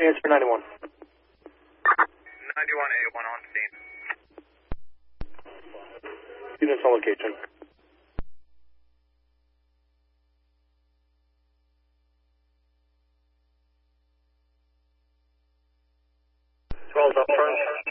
Answer 91. 91A1 on scene. Units on location. 12's up front.